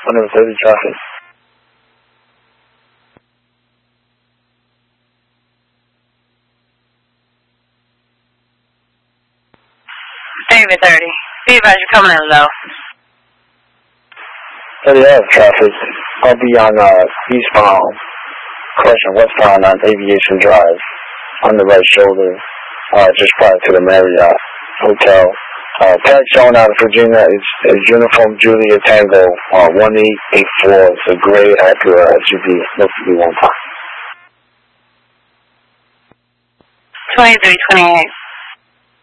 130 traffic. David 30. Be advised you're coming in low. 30 traffic. I'll be on eastbound, westbound on Aviation Drive, on the right shoulder, just prior to the Marriott Hotel. Tag showing out of Virginia is Uniform Julia Tango 1884. It's a gray Acura SUV. Looks to be 1 time. 2328.